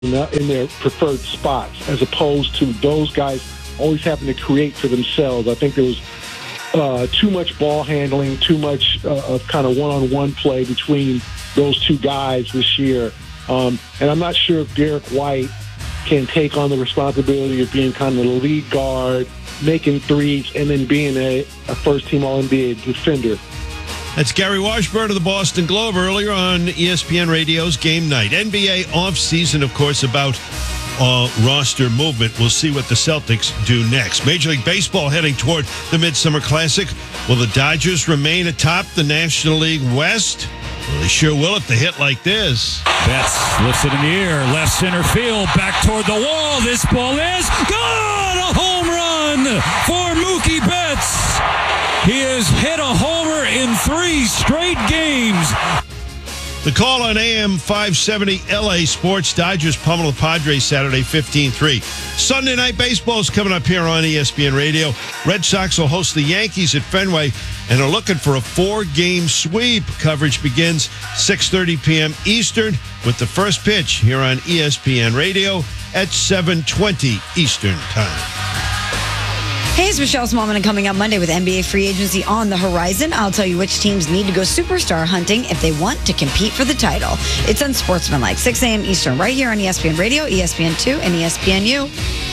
in their preferred spots, as opposed to those guys always having to create for themselves. I think there was too much ball handling, too much of kind of one-on-one play between those two guys this year. And I'm not sure if Derek White can take on the responsibility of being kind of the lead guard, making threes, and then being a first-team All-NBA defender. That's Gary Washburn of the Boston Globe earlier on ESPN Radio's Game Night. NBA offseason, of course, about roster movement. We'll see what the Celtics do next. Major League Baseball heading toward the Midsummer Classic. Will the Dodgers remain atop the National League West? Well, they sure will if they hit like this. Betts lifts it in the air, left center field, back toward the wall. This ball is gone! A home run for Mookie Betts. He has hit a homer in 3 straight games. The call on AM 570 LA Sports. Dodgers pummel the Padres Saturday 15-3. Sunday Night Baseball is coming up here on ESPN Radio. Red Sox will host the Yankees at Fenway and are looking for a 4-game sweep. Coverage begins 6:30 p.m. Eastern with the first pitch here on ESPN Radio at 7:20 Eastern Time. Hey, it's Michelle Smallman, and coming up Monday with NBA free agency on the horizon, I'll tell you which teams need to go superstar hunting if they want to compete for the title. It's Unsportsmanlike, 6 a.m. Eastern, right here on ESPN Radio, ESPN2, and ESPNU.